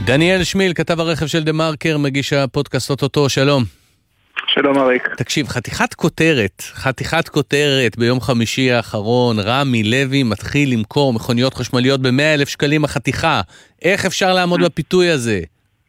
דניאל שמיל, כתב הרכב של דה מרקר, מגיש הפודקאסט אוטוטו, שלום. שלום אריק. תקשיב, חתיכת כותרת ביום חמישי האחרון, רמי לוי מתחיל למכור מכוניות חשמליות ב100,000 שקלים החתיכה. איך אפשר לעמוד בפיתוי הזה?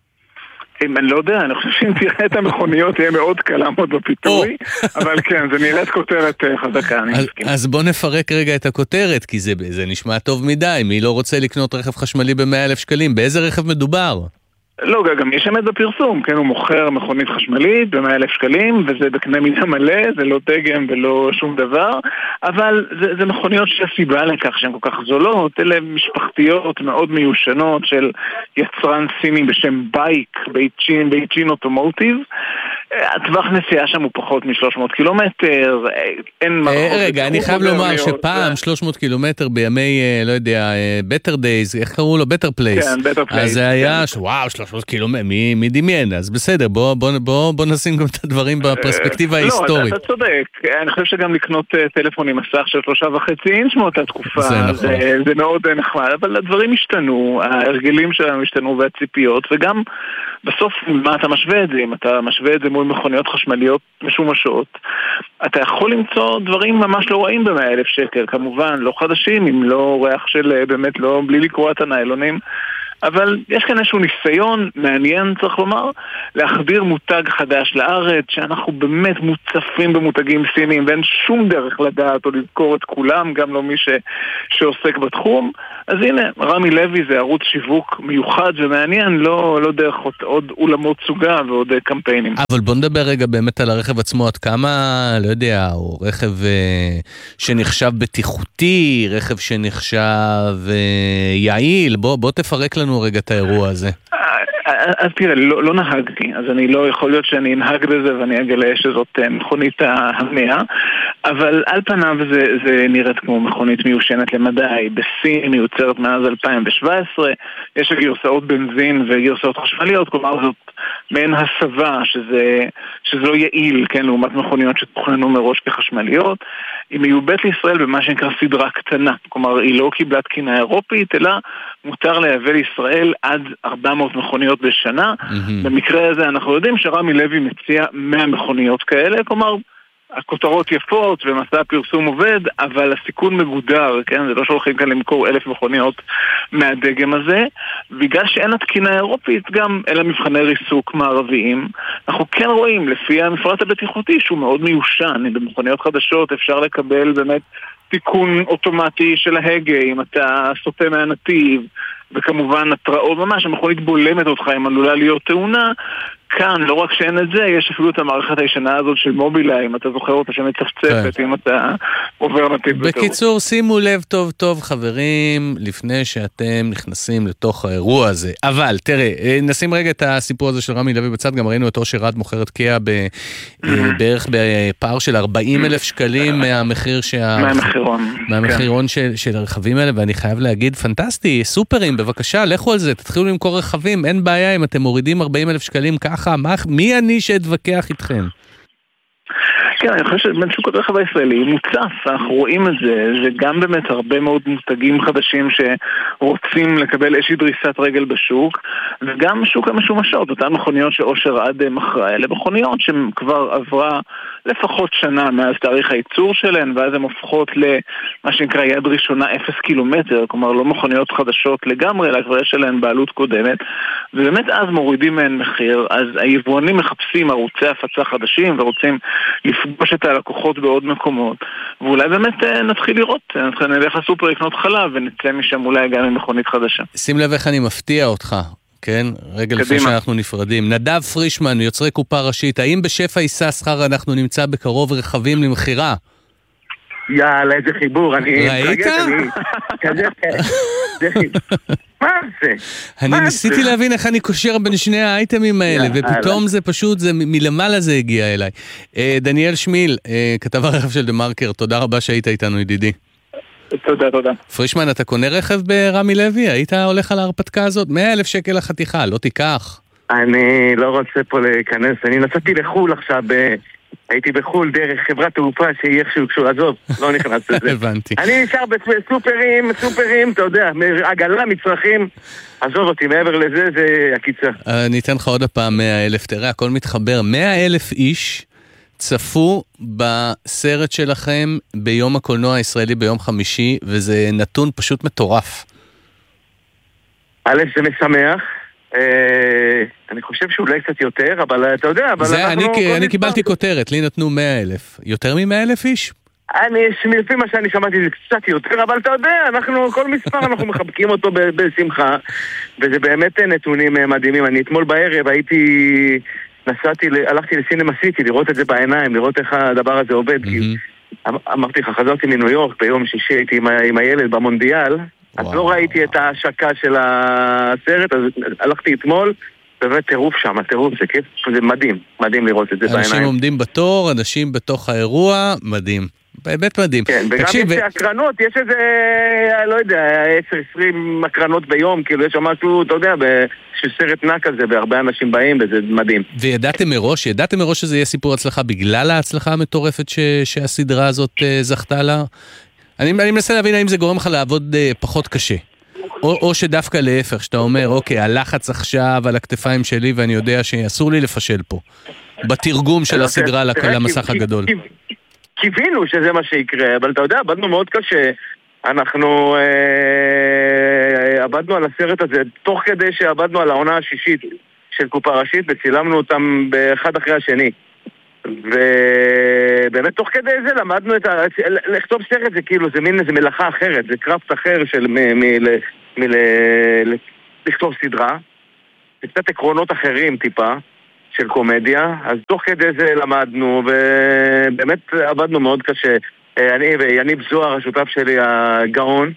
אני לא יודע, אני חושב שאם תראה את המכוניות יהיה מאוד קל לעמוד בפיתוי, אבל כן, זה נראית כותרת חזקה, אני מסכים. אז בוא נפרק רגע את הכותרת, כי זה נשמע טוב מדי, מי לא רוצה לקנות רכב חשמלי ב100,000 שקלים? באיזה רכב מדובר? לא, גם יש אמת בפרסום, כן, הוא מוכר מכונית חשמלית ב100,000 שקלים, וזה בקנה מידה מלא, זה לא דגם ולא שום דבר, אבל זה מכוניות שהסיבה לכך שהן כל כך זולות, אלה משפחתיות מאוד מיושנות של יצרן סיני בשם בייק, בייצ'ין אוטומוטיב, הטווח נסיעה שם הוא פחות מ-300 קילומטר, אין מערכות... רגע, אני חייב לומר שפעם 300 קילומטר בימי, לא יודע, Better Days, איך קראו לו? Better Place. כן, Better Place. אז זה היה, וואו, 300 קילומטר, מי דמיין? אז בסדר, בוא נשים גם את הדברים בפרספקטיבה ההיסטורית. לא, אתה צודק. אני חושב שגם לקנות טלפון עם מסך של 3.5 אינץ' מאותה תקופה, זה מאוד נחמד, אבל הדברים השתנו, ההרגלים שלנו השתנו והציפיות, וגם בסוף מה אתה משווה את זה? אם אתה משווה את זה מול מכוניות חשמליות משומשות, אתה יכול למצוא דברים ממש לא רואים ב100,000 שקל, כמובן לא חדשים, אם לא ריח של באמת לא, בלי לקרוא את הניילונים, אבל יש כאן איזשהו ניסיון מעניין, צריך לומר, להחדיר מותג חדש לארץ, שאנחנו באמת מוצפים במותגים סינים, ואין שום דרך לדעת או לזכור את כולם, גם לא מי שעוסק בתחום. אז הנה, רמי לוי זה ערוץ שיווק מיוחד ומעניין, לא דרך עוד אולמות סוגה ועוד קמפיינים. אבל בוא נדבר רגע באמת על הרכב עצמו, עד כמה, לא יודע, הוא רכב שנחשב בטיחותי, רכב שנחשב יעיל, בוא תפרק לנו רגע את האירוע הזה. אז תראה, לא נהגתי, אז אני לא יכול להיות שאני אנהג בזה ואני אגלה שזאת מכונית המאה, אבל על פניו זה נראית כמו מכונית מיושנת למדי, בסין מיוצרת מאז 2017, יש גרסאות בנזין וגרסאות חשמליות, כלומר זאת מעין הסבה שזה לא יעיל, כן, לעומת מכוניות שתוכננו מראש כחשמליות. היא מיובאת לישראל במה שנקרא סדרה קטנה, כלומר היא לא קיבלה תקינה אירופית, אלא מותר לייבא לישראל עד 400 מכוניות בשנה. במקרה הזה אנחנו יודעים שרמי לוי מציע 100 מכוניות כאלה, כלומר הכותרות יפות ומסע הפרסום עובד, אבל הסיכון מגודר, כן? זה לא שהולכים כאן למכור 1,000 מכוניות מהדגם הזה, בגלל שאין התקינה האירופית גם אלה מבחני ריסוק מערביים. אנחנו כן רואים לפי המפרט הבטיחותי שהוא מאוד מיושן, במכוניות חדשות אפשר לקבל באמת תיקון אוטומטי של ההגה, אם אתה סוטה מהנתיב, וכמובן התראות ממש, המכונית בולמת אותך אם עלולה להיות תאונה. כאן, לא רק שאין את זה, יש אפילו את המערכת הישנה הזאת של מובילאיי, אם אתה זוכר אותה שמצפצפת, אם אתה עובר נתיב. בקיצור, שימו לב טוב טוב חברים, לפני שאתם נכנסים לתוך האירוע הזה. אבל, תראה, נשים רגע את הסיפור הזה של רמי לוי בצד, גם ראינו את אושר רד מוכרת קיה בערך בפער של 40,000 שקלים מהמחירון של הרכבים האלה, ואני חייב להגיד, פנטסטי, סופרים, בבקשה, לכו על זה, תתחילו למכור רכבים, אין בעיה אם אתם מורידים 40,000 שקלים ככה, מי אני שאתווכח איתכם? כן, אני חושב שבשוק הרכב הישראלי הוא מוצף, אנחנו רואים את זה, זה גם באמת הרבה מאוד מותגים חדשים שרוצים לקבל איזושהי דריסת רגל בשוק, וגם שוק המשומשות, אותן מכוניות שאושר עד מכרה, אלה מכוניות שכבר עברה לפחות שנה מאז תאריך הייצור שלהן, ואז הן הופכות למה שנקרא יד ראשונה 0 קילומטר, כלומר לא מכוניות חדשות לגמרי, אלא כבר יש עליהן בעלות קודמת, ובאמת אז מורידים מהן מחיר, אז היבואנים מחפשים ערוצי הפצה חדשים ורוצים לפגוש את הלקוחות בעוד מקומות, ואולי באמת נתחיל לראות, נלך לסופר לקנות חלב ונצא משם אולי גם עם מכונית חדשה. שים לב איך אני מפתיע אותך, כן? רגע לפני שאנחנו נפרדים. נדב פרישמן, יוצרי קופה ראשית, האם בשפע יישא שכר אנחנו נמצא בקרוב רכבים למחירה? יאללה, איזה חיבור, ראית? כזה, מה זה? אני ניסיתי להבין איך אני קושר בין שני האייטמים האלה, ופתאום זה פשוט, מלמעלה זה הגיע אליי. דניאל שמיל, כתב הרכב של דה מרקר, תודה רבה שהיית איתנו ידידי. תודה. פרישמן, אתה קונה רכב ברמי לוי? היית הולך על ההרפתקה הזאת? 100,000 שקל לחתיכה, לא תיקח. אני לא רוצה פה להיכנס, אני נסעתי לחול עכשיו הייתי בחול דרך חברת תעופה שהיא איכשהו כשהוא עזוב, לא נכנס לזה. הבנתי. אני נשאר בסופרים, אתה יודע, עגלה, מצרכים, עזוב אותי, מעבר לזה זה הקיצה. אני אתן לך עוד הפעם 100,000, תראה, הכל מתחבר, 100,000 איש צפו בסרט שלכם ביום הקולנוע הישראלי ביום חמישי, וזה נתון פשוט מטורף. א', זה משמח, אני חושב שאולי קצת יותר, אבל אתה יודע, אבל אני קיבלתי כותרת, לי נתנו 100,000. יותר מ-100,000 איש? לפי מה שאני שמעתי זה קצת יותר, אבל אתה יודע, כל מספר אנחנו מחבקים אותו בשמחה, וזה באמת נתונים מדהימים. אני אתמול בערב הלכתי לסינמה סיטי, לראות את זה בעיניים, לראות איך הדבר הזה עובד, כי אמרתי לך, חזרתי מניו יורק ביום שישי, הייתי עם הילד במונדיאל, אז לא ראיתי את ההשקה של הסרט, אז הלכתי אתמול, באמת טירוף שם, זה מדהים, מדהים לראות את זה בעיניים. אנשים עומדים בתור, אנשים בתוך האירוע, מדהים. באמת מדהים. כן, וגם יש הקרנות, יש איזה, לא יודע, 10-20 הקרנות ביום, כאילו יש שם משהו, אתה יודע, שסרט נע כזה, והרבה אנשים באים, וזה מדהים. וידעתם מראש שזה יהיה סיפור הצלחה, בגלל ההצלחה המטורפת שהסדרה הזאת זכתה לה? אני מנסה להבין האם זה גורם לך לעבוד פחות קשה. או שדווקא להפך, שאתה אומר, אוקיי, הלחץ עכשיו על הכתפיים שלי, ואני יודע שאסור לי לפשל פה. בתרגום של הסדרה למסך הגדול. קיווינו שזה מה שיקרה, אבל אתה יודע, עבדנו מאוד קשה. אנחנו עבדנו על הסרט הזה, תוך כדי שעבדנו על העונה השישית של קופה ראשית, וצילמנו אותם באחד אחרי השני. ובאמת תוך כדי זה למדנו לכתוב סרט זה כאילו, זה מין איזה מלאכה אחרת, זה קראפט אחר של לכתוב סדרה, זה קצת עקרונות אחרים טיפה של קומדיה, אז תוך כדי זה למדנו ובאמת עבדנו מאוד קשה. אני ויניב זוהר, השותף שלי הגאון,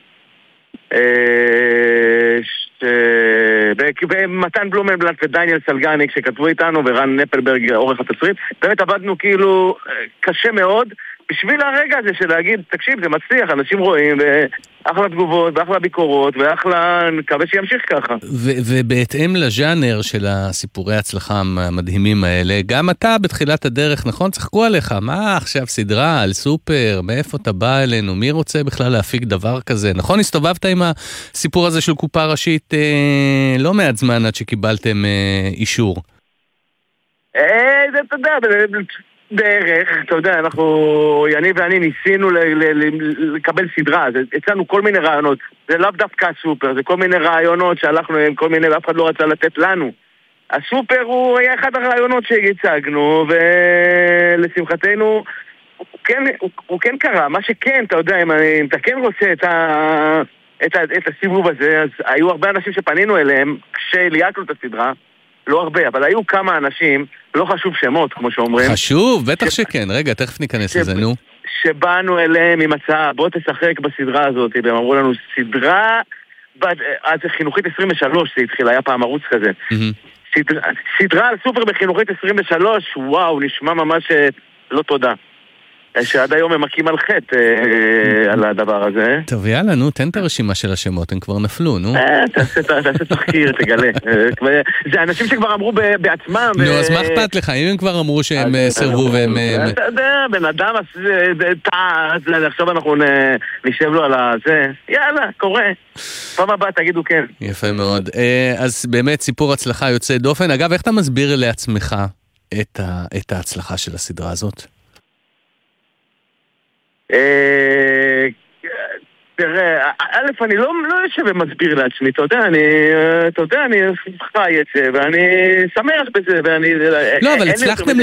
ומתן בלומנבלט ודניאל סלגניק שכתבו איתנו, ורן נפלברג עורך התסריט, באמת עבדנו כאילו קשה מאוד בשביל הרגע הזה של להגיד, תקשיב, זה מצליח, אנשים רואים, ואחלה תגובות, ואחלה ביקורות, ואחלה, נקווה שימשיך ככה. ובהתאם לז'אנר של הסיפורי ההצלחה המדהימים האלה, גם אתה בתחילת הדרך, נכון? צחקו עליך, מה עכשיו סדרה על סופר, מאיפה אתה בא אלינו, מי רוצה בכלל להפיק דבר כזה? נכון, הסתובבת עם הסיפור הזה של קופה ראשית לא מעט זמן עד שקיבלתם אישור. אתה יודע, דרך, אתה יודע, יניב ואני ניסינו לקבל סדרה, הצענו כל מיני רעיונות, זה לאו דווקא הסופר, זה כל מיני רעיונות שהלכנו עם כל מיני, ואף אחד לא רצה לתת לנו. הסופר הוא היה אחד הרעיונות שהצגנו, ולשמחתנו הוא כן קרה, מה שכן, אתה יודע, אם אתה כן רוצה את הסיבוב הזה, אז היו הרבה אנשים שפנינו אליהם כשליהקנו את הסדרה, לא הרבה, אבל היו כמה אנשים, לא חשוב שמות, כמו שאומרים. חשוב, בטח שכן. רגע, תכף ניכנס לזה, נו. שבאנו אליהם עם הצעה, בוא תשחק בסדרה הזאת, והם אמרו לנו, סדרה, אז חינוכית 23 זה התחיל, היה פעם ערוץ כזה. סדרה על סופר בחינוכית 23, וואו, נשמע ממש לא תודה. שעד היום הם מכים על חטא על הדבר הזה. טוב, יאללה, נו, תן את הרשימה של השמות, הם כבר נפלו, נו. תעשה תחקיר, תגלה. זה אנשים שכבר אמרו בעצמם. נו, אז מה אכפת לך? אם הם כבר אמרו שהם סרבו והם... אתה יודע, בן אדם טעה, עכשיו אנחנו נשב לו על זה. יאללה, קורה. פעם הבאה תגידו כן. יפה מאוד. אז באמת סיפור הצלחה יוצא דופן. אגב, איך אתה מסביר לעצמך את ההצלחה של הסדרה הזאת? תראה, א', אני לא יושב ומסביר לעצמי, אתה יודע, אני חי את זה, ואני שמח בזה, ואני... לא, אבל הצלחתם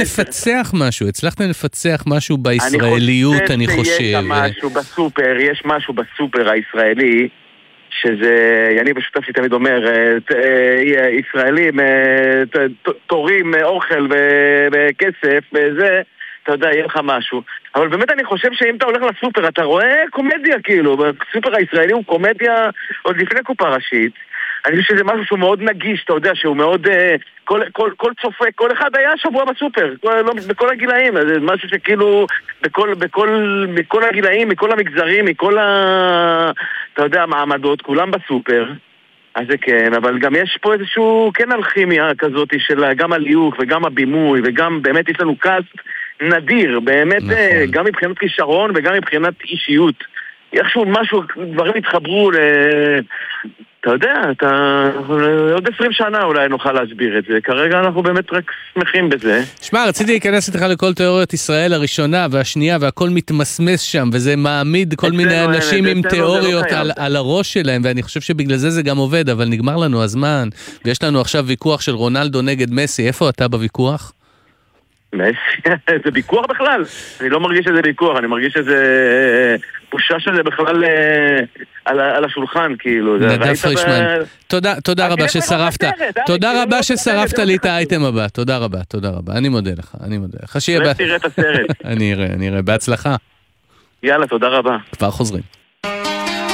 לפצח משהו בישראליות, אני חושב. יש משהו בסופר הישראלי, שזה, יניב השותף שלי תמיד אומר, ישראלים, תורים, אוכל וכסף, וזה... אתה יודע, יהיה לך משהו. אבל באמת אני חושב שאם אתה הולך לסופר, אתה רואה קומדיה כאילו. הסופר הישראלי הוא קומדיה עוד לפני קופה ראשית. אני חושב שזה משהו שהוא מאוד נגיש, אתה יודע, שהוא מאוד... כל צופה, כל אחד היה שבוע בסופר, בכל הגילאים. זה משהו שכאילו, בכל הגילאים, מכל המגזרים, אתה יודע, מעמדות, כולם בסופר. אז זה כן, אבל גם יש פה איזשהו, כן אלכימיה כזאת של גם הליהוק וגם הבימוי וגם באמת יש לנו קאסט נדיר, באמת, גם מבחינת כישרון וגם מבחינת אישיות. איכשהו משהו, דברים התחברו אתה יודע, עוד 20 שנה אולי נוכל להסביר את זה. כרגע אנחנו באמת רק שמחים בזה. שמע, רציתי להיכנס איתך לכל תיאוריות ישראל הראשונה והשנייה, והכל מתמסמס שם, וזה מעמיד כל מיני אנשים עם תיאוריות על הראש שלהם, ואני חושב שבגלל זה גם עובד, אבל נגמר לנו הזמן, ויש לנו עכשיו ויכוח של רונלדו נגד מסי. איפה אתה בוויכוח? מסי, זה ויכוח בכלל. אני לא מרגיש שזה ויכוח, אני מרגיש שזה בושה שזה בכלל על השולחן, כאילו. נדב פרישמן, תודה רבה ששרפת. תודה רבה ששרפת לי את האייטם הבא. תודה רבה. אני מודה לך. תראה את הסרט. אני אראה. בהצלחה. יאללה, תודה רבה. כבר חוזרים.